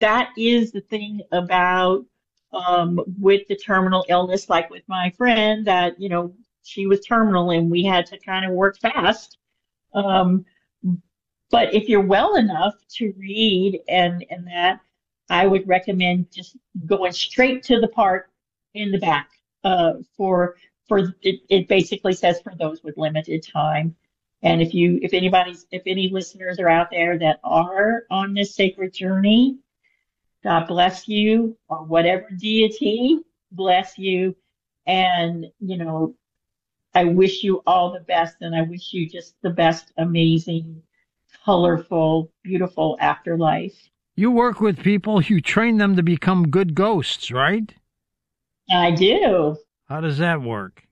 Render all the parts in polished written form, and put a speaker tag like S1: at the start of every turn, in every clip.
S1: that is the thing about with the terminal illness, like with my friend, that, she was terminal and we had to kind of work fast. Um, but if you're well enough to read and that, I would recommend just going straight to the part in the back for it basically says for those with limited time. And if any listeners are out there that are on this sacred journey, God bless you, or whatever deity bless you. And, I wish you all the best, and I wish you just the best, amazing, colorful, beautiful afterlife.
S2: You work with people, you train them to become good ghosts, right?
S1: I do.
S2: How does that work?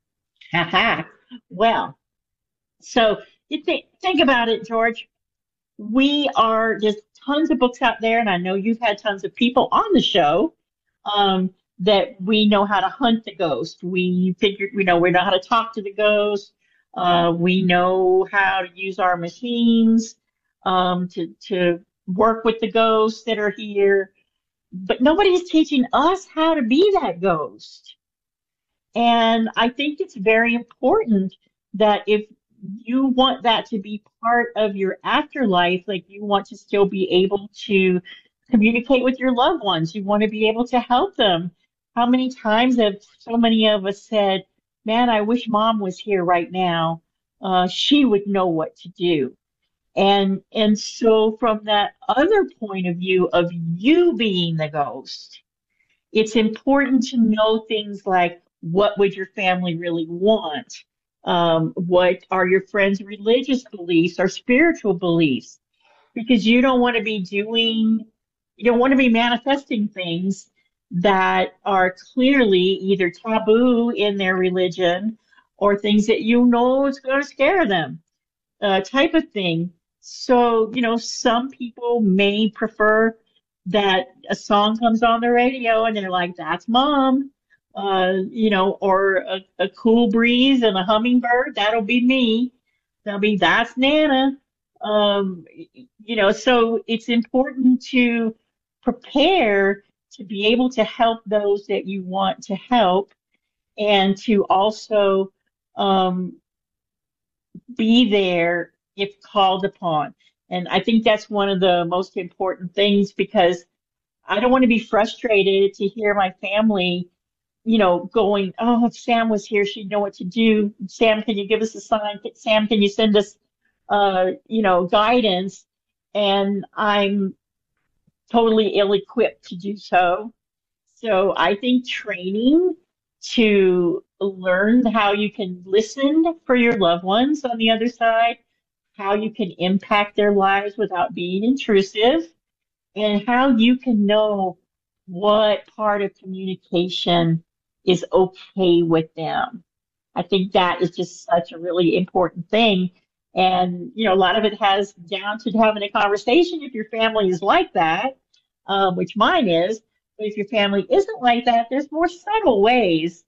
S1: Well, so you think about it, George. There's tons of books out there, and I know you've had tons of people on the show that we know how to hunt the ghost. We know how to talk to the ghost. We know how to use our machines to work with the ghosts that are here. But nobody's teaching us how to be that ghost. And I think it's very important that if you want that to be part of your afterlife, like you want to still be able to communicate with your loved ones, you want to be able to help them. How many times have so many of us said, man, I wish mom was here right now. She would know what to do. And so from that other point of view of you being the ghost, it's important to know things like, what would your family really want? What are your friends' religious beliefs or spiritual beliefs? Because you don't want to be manifesting things that are clearly either taboo in their religion or things that is going to scare them, type of thing. So, some people may prefer that a song comes on the radio and they're like, that's mom. Or a cool breeze and a hummingbird, that'll be me. That's Nana. So it's important to prepare to be able to help those that you want to help, and to also be there if called upon. And I think that's one of the most important things, because I don't want to be frustrated to hear my family going, oh, if Sam was here, she'd know what to do. Sam, can you give us a sign? Sam, can you send us, guidance? And I'm totally ill-equipped to do so. So I think training to learn how you can listen for your loved ones on the other side, how you can impact their lives without being intrusive, and how you can know what part of communication is okay with them. I think that is just such a really important thing. And, a lot of it has down to having a conversation if your family is like that, which mine is. But if your family isn't like that, there's more subtle ways,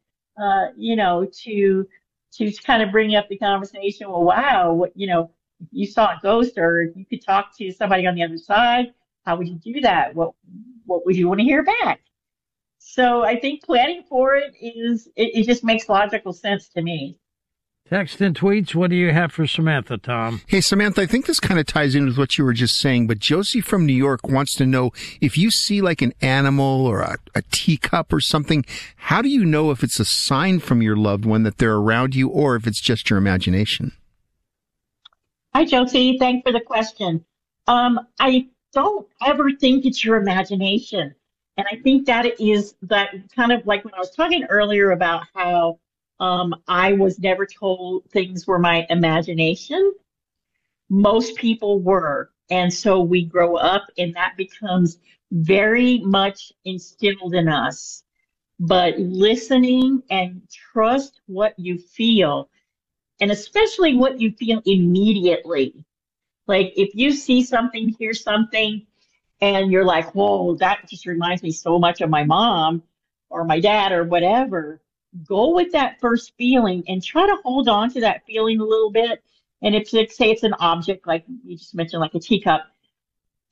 S1: to kind of bring up the conversation. Well, wow, you saw a ghost, or you could talk to somebody on the other side. How would you do that? What would you want to hear back? So I think planning for it just makes logical sense to me.
S2: Text and tweets, what do you have for Samantha, Tom?
S3: Hey, Samantha, I think this kind of ties in with what you were just saying, but Josie from New York wants to know, if you see like an animal or a teacup or something, how do you know if it's a sign from your loved one that they're around you, or if it's just your imagination?
S1: Hi, Josie. Thanks for the question. I don't ever think it's your imagination. And I think that is that kind of like when I was talking earlier about how I was never told things were my imagination. Most people were. And so we grow up and that becomes very much instilled in us. But listening and trust what you feel, and especially what you feel immediately. Like if you see something, hear something, and you're like, whoa, that just reminds me so much of my mom or my dad or whatever, go with that first feeling and try to hold on to that feeling a little bit. And if, say it's an object, like you just mentioned, like a teacup,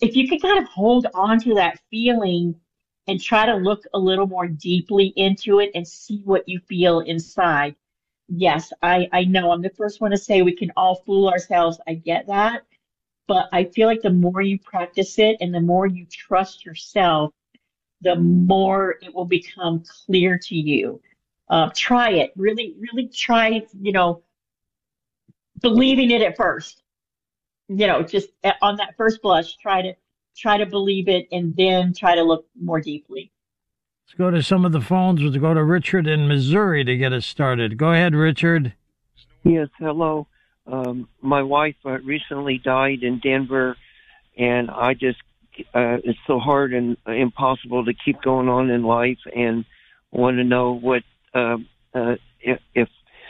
S1: if you can kind of hold on to that feeling and try to look a little more deeply into it and see what you feel inside. Yes, I know I'm the first one to say we can all fool ourselves. I get that. But I feel like the more you practice it and the more you trust yourself, the more it will become clear to you. Try it. Really, really try, believing it at first. Just on that first blush, try to believe it and then try to look more deeply.
S2: Let's go to some of the phones. Let's go to Richard in Missouri to get us started. Go ahead, Richard.
S4: Yes, hello. My wife recently died in Denver, and I just, it's so hard and impossible to keep going on in life, and want to know what, if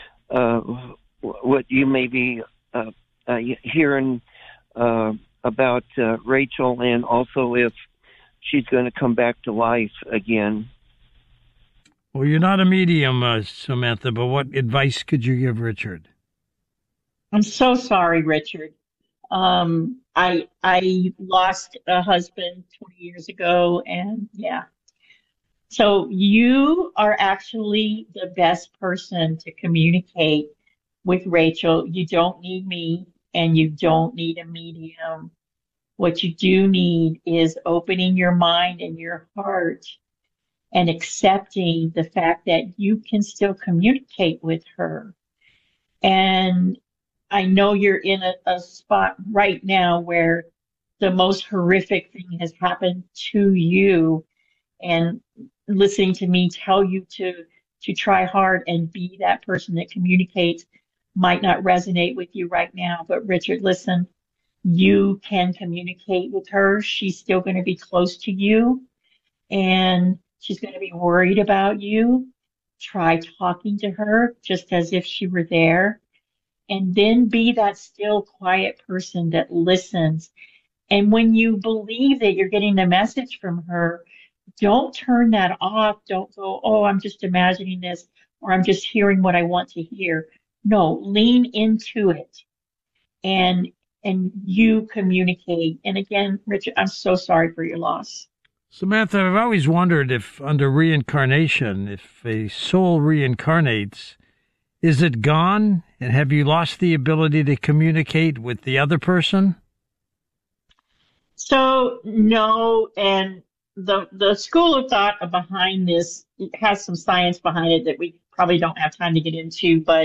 S4: what you may be hearing about Rachel, and also if she's going to come back to life again.
S2: Well, you're not a medium, Samantha, but what advice could you give Richard?
S1: I'm so sorry, Richard. I lost a husband 20 years ago, and yeah. So you are actually the best person to communicate with Rachel. You don't need me, and you don't need a medium. What you do need is opening your mind and your heart and accepting the fact that you can still communicate with her. And I know you're in a spot right now where the most horrific thing has happened to you, and listening to me tell you to try hard and be that person that communicates might not resonate with you right now. But Richard, listen, you can communicate with her. She's still going to be close to you, and she's going to be worried about you. Try talking to her just as if she were there. And then be that still, quiet person that listens. And when you believe that you're getting the message from her, don't turn that off. Don't go, oh, I'm just imagining this, or I'm just hearing what I want to hear. No, lean into it and you communicate. And again, Richard, I'm so sorry for your loss.
S2: Samantha, I've always wondered if under reincarnation, if a soul reincarnates, is it gone? And have you lost the ability to communicate with the other person?
S1: So, no, and the school of thought behind this has some science behind it that we probably don't have time to get into, but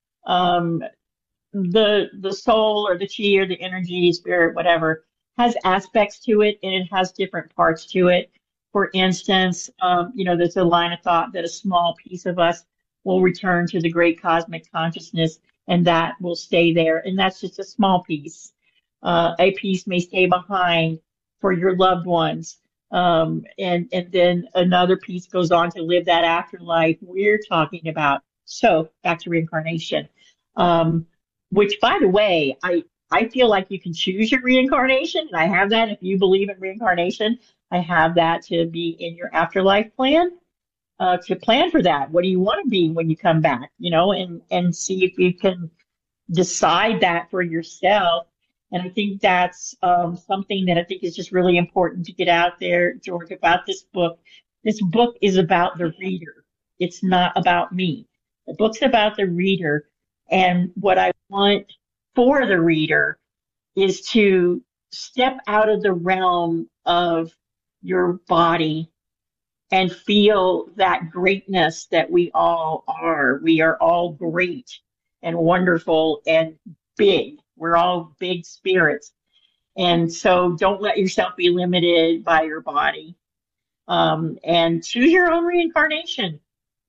S1: the soul or the chi or the energy, spirit, whatever, has aspects to it, and it has different parts to it. For instance, there's a line of thought that a small piece of us will return to the great cosmic consciousness, and that will stay there. And that's just a small piece. A piece may stay behind for your loved ones. And then another piece goes on to live that afterlife we're talking about. So back to reincarnation, which, by the way, I feel like you can choose your reincarnation. And I have that. If you believe in reincarnation, I have that to be in your afterlife plan. To plan for that. What do you want to be when you come back? And see if you can decide that for yourself. And I think that's something that I think is just really important to get out there, George, about this book. This book is about the reader. It's not about me. The book's about the reader. And what I want for the reader is to step out of the realm of your body and feel that greatness that we all are. We are all great and wonderful and big. We're all big spirits. And so don't let yourself be limited by your body. And choose your own reincarnation.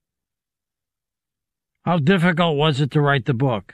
S2: How difficult was it to write the book?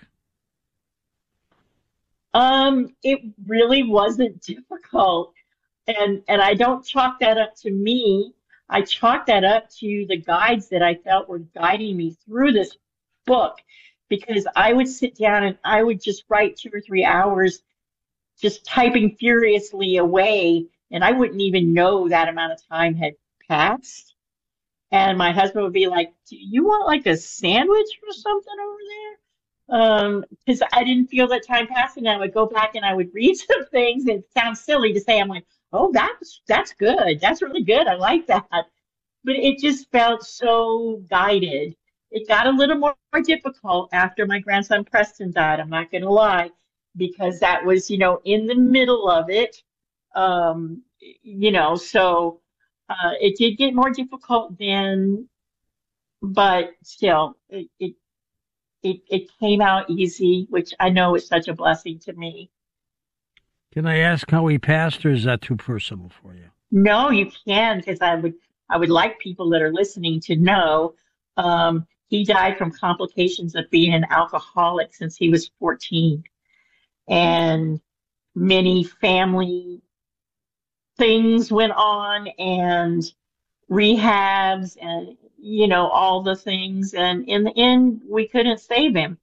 S1: It really wasn't difficult. And I don't chalk that up to me. I chalk that up to the guides that I felt were guiding me through this book, because I would sit down and I would just write 2 or 3 hours, just typing furiously away, and I wouldn't even know that amount of time had passed. And my husband would be like, do you want like a sandwich or something over there? Because I didn't feel that time passing. I would go back and I would read some things, and it sounds silly to say, I'm like, oh, that's good. That's really good. I like that. But it just felt so guided. It got a little more difficult after my grandson Preston died. I'm not going to lie, because that was, in the middle of it. So it did get more difficult then, but still, it came out easy, which I know is such a blessing to me.
S2: Can I ask how he passed, or is that too personal for you?
S1: No, you can, because I would like people that are listening to know. He died from complications of being an alcoholic since he was 14, and many family things went on, and rehabs, and all the things, and in the end, we couldn't save him.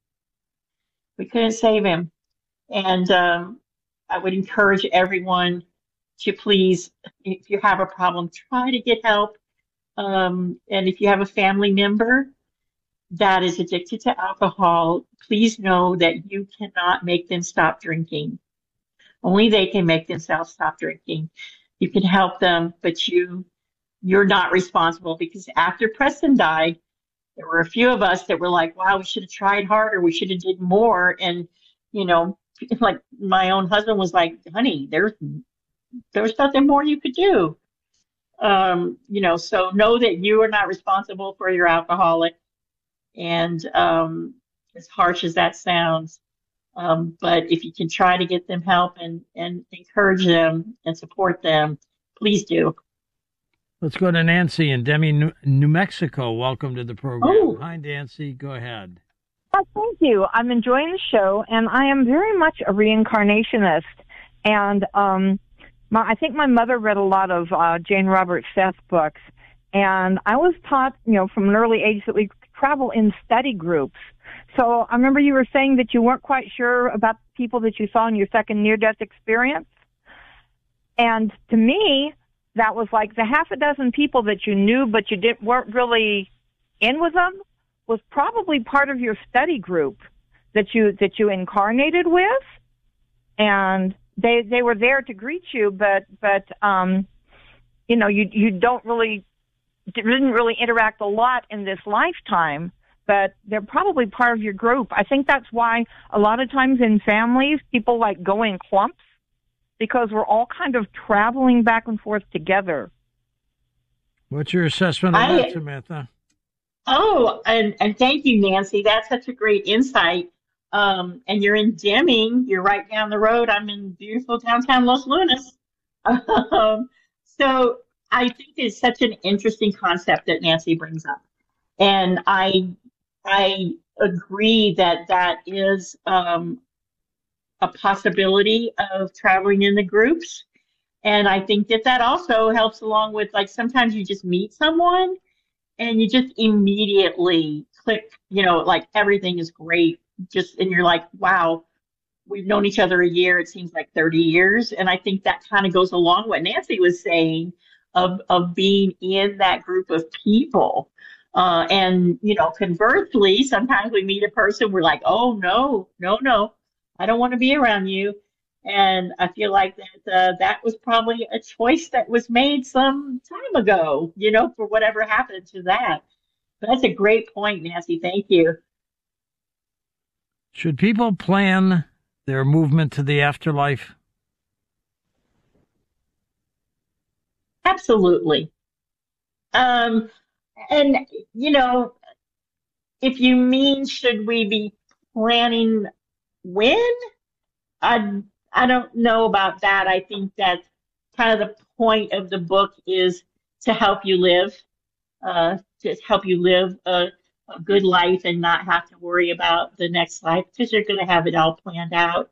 S1: And I would encourage everyone to please, if you have a problem, try to get help. And if you have a family member that is addicted to alcohol, please know that you cannot make them stop drinking. Only they can make themselves stop drinking. You can help them, but you're not responsible, because after Preston died, there were a few of us that were like, wow, we should have tried harder. We should have did more. And, like my own husband was like, honey, there's nothing more you could do. So know that you are not responsible for your alcoholic. And as harsh as that sounds, but if you can try to get them help and encourage them and support them, please do.
S2: Let's go to Nancy in Demi, New Mexico. Welcome to the program.
S1: Oh.
S2: Hi, Nancy. Go ahead.
S5: Thank you. I'm enjoying the show, and I am very much a reincarnationist. And I think my mother read a lot of Jane Roberts Seth books, and I was taught, from an early age that we travel in study groups. So I remember you were saying that you weren't quite sure about people that you saw in your second near-death experience. And to me, that was like the half a dozen people that you knew, but you weren't really in with them, was probably part of your study group that you incarnated with, and they were there to greet you, but you didn't really interact a lot in this lifetime, but they're probably part of your group. I think that's why a lot of times in families people like go in clumps, because we're all kind of traveling back and forth together.
S2: What's your assessment of that, Samantha?
S1: Oh, and thank you, Nancy. That's such a great insight. And you're in Deming. You're right down the road. I'm in beautiful downtown Los Lunas. So I think it's such an interesting concept that Nancy brings up. And I agree that is a possibility of traveling in the groups. And I think that also helps along with, like, sometimes you just meet someone and you just immediately click, like everything is great. And you're like, wow, we've known each other a year. It seems like 30 years. And I think that kind of goes along what Nancy was saying of being in that group of people. And conversely, sometimes we meet a person, we're like, oh, no, I don't want to be around you. And I feel like that was probably a choice that was made some time ago, for whatever happened to that. But that's a great point, Nancy. Thank you.
S2: Should people plan their movement to the afterlife?
S1: Absolutely. And, if you mean, should we be planning when? I don't know about that. I think that kind of the point of the book is to help you live a good life and not have to worry about the next life, because you're going to have it all planned out.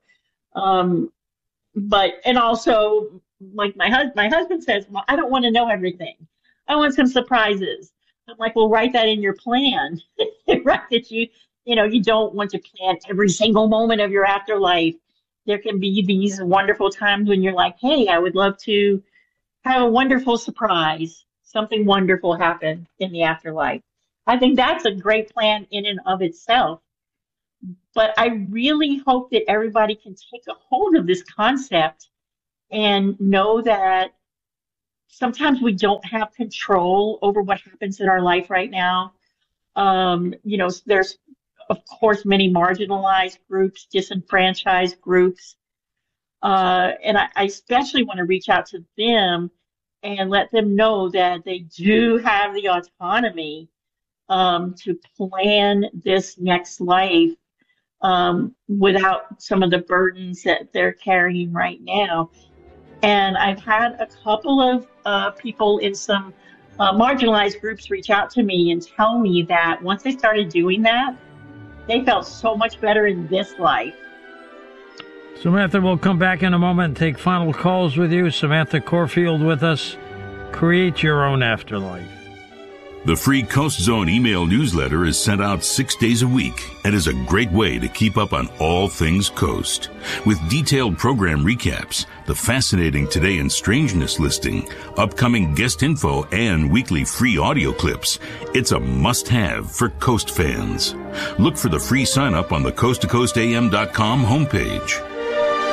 S1: And also, like my husband says, well, I don't want to know everything. I want some surprises. I'm like, well, write that in your plan. Right, that you don't want to plan every single moment of your afterlife. There can be these wonderful times when you're like, hey, I would love to have a wonderful surprise. Something wonderful happened in the afterlife. I think that's a great plan in and of itself. But I really hope that everybody can take a hold of this concept and know that sometimes we don't have control over what happens in our life right now. There's, of course, many marginalized groups, disenfranchised groups. And I especially want to reach out to them and let them know that they do have the autonomy to plan this next life without some of the burdens that they're carrying right now. And I've had a couple of people in some marginalized groups reach out to me and tell me that once they started doing that, they felt so much better in this life.
S2: Samantha, we'll come back in a moment and take final calls with you. Samantha Corfield with us. Create your own afterlife.
S6: The free Coast Zone email newsletter is sent out 6 days a week and is a great way to keep up on all things Coast. With detailed program recaps, the fascinating Today in Strangeness listing, upcoming guest info, and weekly free audio clips, it's a must-have for Coast fans. Look for the free sign-up on the coasttocoastam.com homepage.